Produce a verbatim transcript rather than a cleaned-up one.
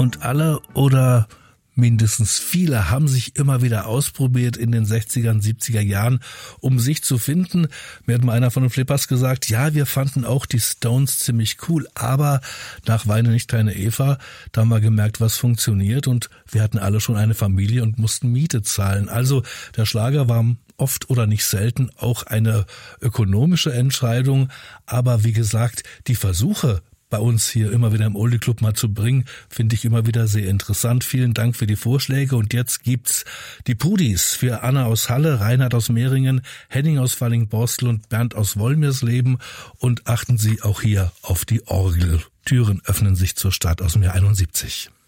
Und alle oder mindestens viele haben sich immer wieder ausprobiert in den sechziger, siebziger Jahren, um sich zu finden. Mir hat mal einer von den Flippers gesagt, ja, wir fanden auch die Stones ziemlich cool, aber nach Weine nicht kleine Eva, da haben wir gemerkt, was funktioniert, und wir hatten alle schon eine Familie und mussten Miete zahlen. Also der Schlager war oft oder nicht selten auch eine ökonomische Entscheidung, aber wie gesagt, die Versuche, bei uns hier immer wieder im Oldie Club mal zu bringen, finde ich immer wieder sehr interessant. Vielen Dank für die Vorschläge, und jetzt gibt's die Pudis für Anna aus Halle, Reinhard aus Mehringen, Henning aus Vallingborstel und Bernd aus Wolmirsleben, und achten Sie auch hier auf die Orgel. Türen öffnen sich zur Stadt aus dem Jahr einundsiebzig.